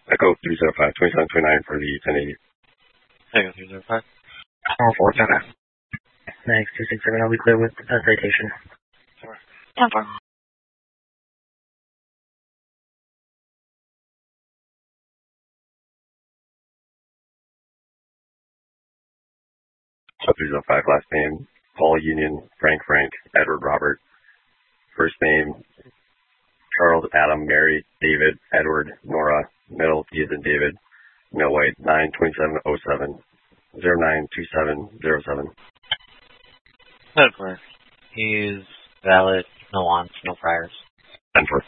Echo 305, 2729 for the 1080. Echo 305. 4 China. Next 267, I'll be clear with citation. 10-4. So 305, last name, Paul Union, Frank, Edward Robert. First name, Charles Adam Mary David Edward Nora. Middle, D as in David. Mill White, 92707. 092707. That's correct. He's valid, no wants, no priors. 10-4.